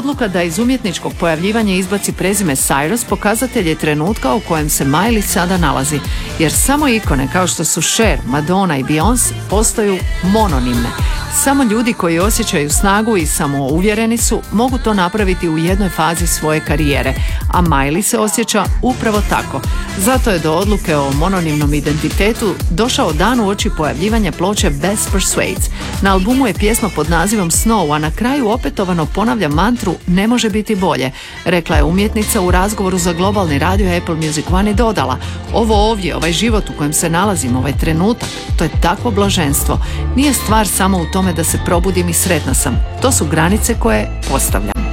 Odluka da iz umjetničkog pojavljivanja izbaci prezime Cyrus pokazatelj je trenutka u kojem se Miley sada nalazi, jer samo ikone kao što su Cher, Madonna i Beyoncé postaju mononimne. Samo ljudi koji osjećaju snagu i samouvjereni su mogu to napraviti u jednoj fazi svoje karijere, a Miley se osjeća upravo tako. Zato je do odluke o mononimnom identitetu došao dan uoči pojavljivanja ploče Best Persuades. Na albumu je pjesma pod nazivom Snow, a na kraju opetovano ponavlja mantru "ne može biti bolje", rekla je umjetnica u razgovoru za globalni radio Apple Music One i dodala: "Ovo ovdje, ovaj život u kojem se nalazim, ovaj trenutak, to je takvo blaženstvo. Nije stvar samo u tome da se probudim i sretna sam. To su granice koje postavljam."